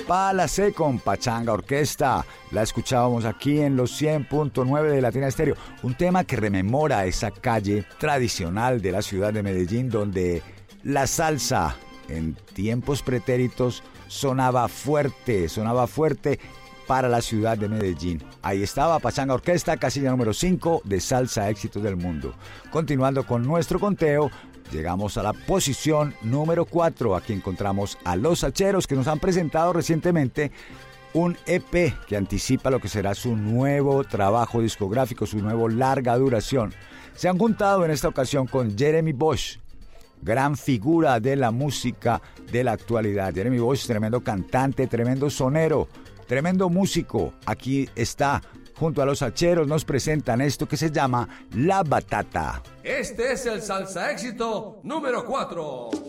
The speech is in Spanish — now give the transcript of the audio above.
Palacé con Pachanga Orquesta. La escuchábamos aquí en los 100.9 de Latina Estéreo. Un tema que rememora esa calle tradicional de la ciudad de Medellín donde la salsa en tiempos pretéritos sonaba fuerte para la ciudad de Medellín. Ahí estaba Pachanga Orquesta, casilla número 5 de Salsa Éxitos del Mundo. Continuando con nuestro conteo, llegamos a la posición número 4. Aquí encontramos a Los Hacheros, que nos han presentado recientemente un EP que anticipa lo que será su nuevo trabajo discográfico, su nuevo larga duración. Se han juntado en esta ocasión con Jeremy Bosch, gran figura de la música de la actualidad. Jeremy Bosch, tremendo cantante, tremendo sonero, tremendo músico. Aquí está, junto a Los Hacheros, nos presentan esto que se llama La Batata. Este es el Salsa Éxito número 4.